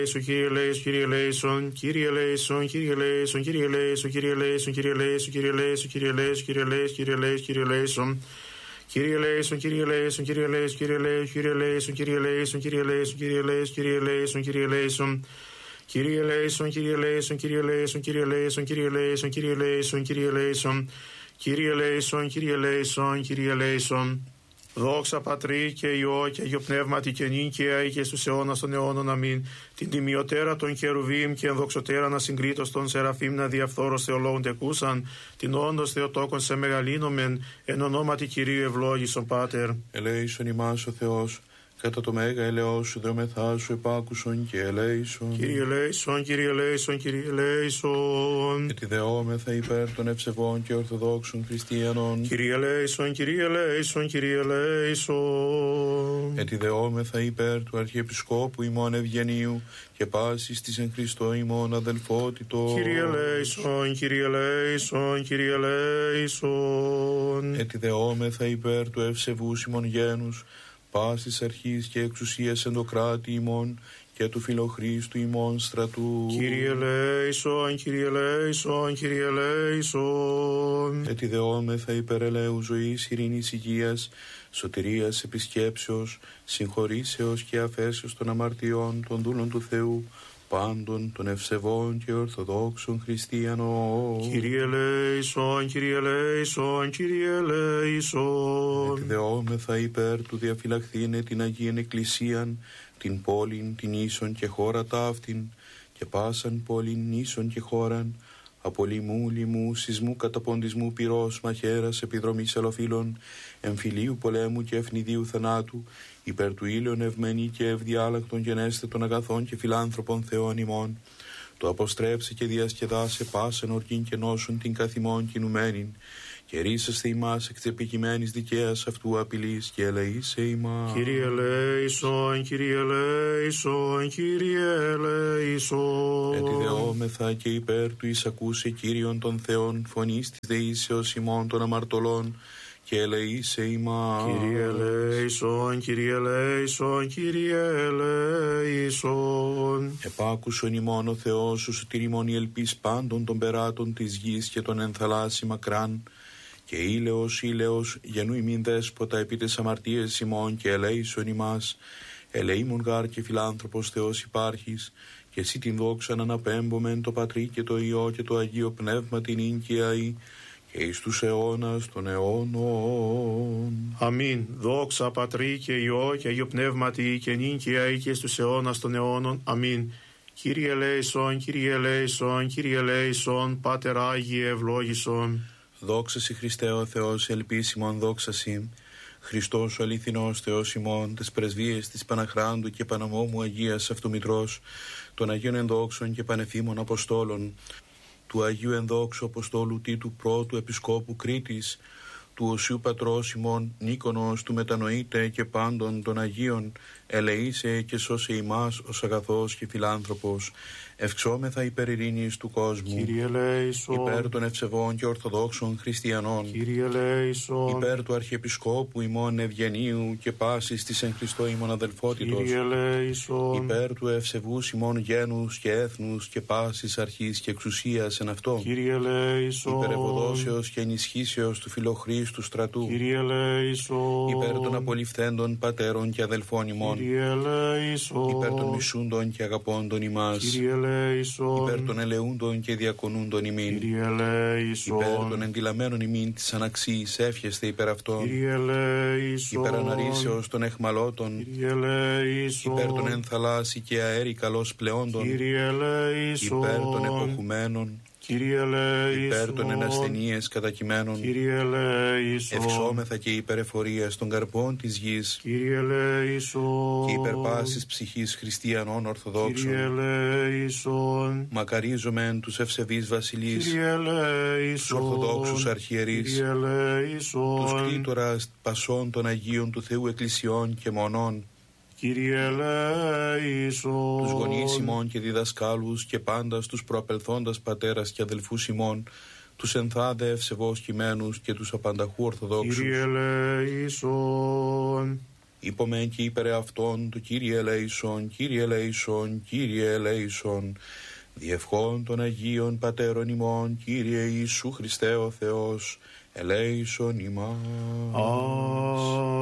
Kyrie eleison, Kyrie eleison, Kyrie eleison, Kyrie eleison, Kyrie eleison, Kyrie eleison, Kyrie eleison, Kyrie eleison, Kyrie eleison, Kyrie eleison, Kyrie eleison, Kyrie eleison. Kyrie eleison, Kyrie eleison, Kyrie eleison, Kyrie eleison, Kyrie eleison, Kyrie eleison, Kyrie eleison, Kyrie eleison, Kyrie eleison, Kyrie eleison. Kyrie eleison, Kyrie eleison, Kyrie eleison, Kyrie eleison, Kyrie eleison, Kyrie eleison, Kyrie eleison, Kyrie eleison, Kyrie eleison. Δόξα Πατρί και Υιό και Αγιο Πνεύματι και νυν και αεί και στους αιώνας των αιώνων. Αμήν. Την τιμιωτέρα των Χερουβίμ και ενδοξωτέρα να συγκρίτως των Σεραφείμ να διαφθόρος θεολόγων τεκούσαν, την όντως Θεοτόκον σε μεγαλύνομεν, εν ονόματι Κυρίου ευλόγησον Πάτερ. Ελέησον ημάς ο Θεός, κατά το μέγα ελεός σου δρομεθά σου επάκουσον και ελέησον. Κύριε ελέησον, Κύριε ελέησον, Κύριε ελέησον. Και τη δεόμεθα υπέρ των ευσεβών και ορθοδόξων χριστιανών. Κύριε ελέησον, Κύριε ελέησον, Κύριε ελέησον. Και τη δεόμεθα υπέρ του Αρχιεπισκόπου ημών Ευγενίου και πάσης της εν Χριστώ ημών αδελφότητος. Κύριε ελέησον, Κύριε ελέησον, Κύριε ελέησον. Και τη δεόμεθα υπέρ του ευσεβούς ημών γένους, πάσης αρχής και εξουσίας εν το κράτη ημών και του φιλοχρίστου ημών στρατού. Κύριε ελέησον, Κύριε ελέησον, Κύριε ελέησον. Και τη δεόμεθα υπέρ ελέου ζωής, ειρήνης, υγείας, σωτηρίας, επισκέψεως, συγχωρήσεως και αφέσεως των αμαρτιών των δούλων του Θεού, πάντων των ευσεβών και ορθοδόξων χριστιανών. Κύριε ελέησον, Κύριε ελέησον, Κύριε ελέησον. Εκδεόμεθα υπέρ του διαφυλαχθήνε την Αγίαν Εκκλησίαν, την πόλην, την ίσον και χώρα ταύτην, και πάσαν πόλην, ίσον και χώραν, από λοιμού, λοιμού, σεισμού, καταποντισμού, πυρός, μαχαίρας, επιδρομής αλοφύλων, εμφυλίου πολέμου και ευνηδίου θανάτου, υπέρ του ήλιον ευμένη και ευδιάλακτων γενέστε των αγαθών και φιλάνθρωπων Θεών ημών, το αποστρέψε και διασκεδάσε πάσαν ορκήν και νόσον την καθημών κινουμένην, και ρίσαστε ημάς εκ της επικειμένης δικαίας αυτού απειλής και ελεήσε ημάς. Κύριε ελέησον, Κύριε ελέησον, Κύριε ελέησον. Ετιδεόμεθα και υπέρ του εισακούσε Κύριον των Θεών φωνής της δεήσεως ημών των αμαρτωλών και ελεήσε ημάς. Κύριε ελέησον, Κύριε ελέησον, Κύριε ελέησον. Επάκουσον ημών ο Θεός σου σωτηριμών η ελπίς πάντων των περάτων της γης και των ενθαλάσσι μακράν, και ήλαιος γενού ημίν δέσποτα επί τες αμαρτίες ημών και ελέησον ημάς. Ελεήμων γάρ και φιλάνθρωπος Θεός υπάρχεις, και εσύ την δόξαν αναπέμπομεν το Πατρί και το Υιό και το Αγίο Πνεύμα την ίν και αεί και εις τους αιώνας των αιώνων. Αμήν. Δόξα Πατρί και Υιό και Αγίο Πνεύματι και νυν και αεί και στους αιώνας των αιώνων. Αμήν. Κύριε ελέησον, Κύριε ελέησον, Κύριε ελέησον, Πάτερ Άγιε ευλόγησον. Δόξα σοι Χριστέ ο Θεός, ελπίσιμον δόξα σοι. Χριστός ο αληθινός Θεός ημών, τες πρεσβείες της Παναχράντου και Παναμόμου Αγίας Αυτομητρός, των Αγίων Ενδόξων και Πανεφήμων Αποστόλων, του Αγίου Ενδόξου Αποστόλου Τίτου Πρώτου Επισκόπου Κρήτης, του Οσίου Πατρός ημών Νίκονος, του Μετανοήτε και πάντων των Αγίων, ελεήσε και σώσε ημάς ως αγαθός και φιλάνθρωπος. Ευξόμεθα υπέρ ειρήνης του κόσμου. Κύριε ελέησον. Υπέρ των ευσεβών και ορθοδόξων χριστιανών. Κύριε ελέησον. Υπέρ του Αρχιεπισκόπου ημών Ευγενίου και πάσης της εν Χριστώ ημών αδελφότητος. Κύριε ελέησον. Υπέρ του ευσεβούς ημών γένους και έθνους και πάσης αρχής και εξουσίας εν αυτό. Κύριε ελέησον. Υπέρ ευωδόσεως και ενισχύσεως του φιλοχρίστου στρατού. Κύριε ελέησον. Υπέρ των απολυφθέντων πατέρων και αδελφών ημών. Κύριε ελέησον. Υπέρ των μισούντων και αγαπώντων ημάς. Κύριε ελέησον. Υπέρ των ελεούντων και διακονούντων ημίν. Κύριε ελέησον. Υπέρ των εντυλαμένων ημίν της αναξής εύχεστε υπέρ αυτών. Κύριε ελέησον. Υπέρ αναρρήσεως των εχμαλώτων. Κύριε ελέησον. Υπέρ των ενθαλάσσι και αέρι καλώς πλεόντων. Κύριε ελέησον. Υπέρ των εποχουμένων. Κύριε ελέησον. Υπέρ των ενασθενείες κατακειμένων. Κύριε ελέησον. Ευξόμεθα και υπέρ εφορίας των καρπών της γης. Κύριε ελέησον. Και υπέρ πάσης ψυχής χριστιανών ορθοδόξων. Κύριε ελέησον. Μακαρίζομεν τους ευσεβείς βασιλείς. Κύριε ελέησον. Τους ορθοδόξους αρχιερείς. Κύριε ελέησον. Τους κλήτορας πασών των Αγίων του Θεού Εκκλησιών και μονών. Κύριε ελέησον. Τους γονείς ημών και διδασκάλους και πάντα στους προαπελθόντας πατέρας και αδελφούς ημών, τους ενθάδε ευσεβώς κειμένους και τους απανταχού ορθοδόξους. Κύριε ελέησον. Υπομεν και υπερ αυτόν το Κύριε ελέησον, Κύριε ελέησον, Κύριε ελέησον. Διευχών των Αγίων Πατέρων ημών, Κύριε Ιησού Χριστέ ο Θεός, ελέησον ημάς.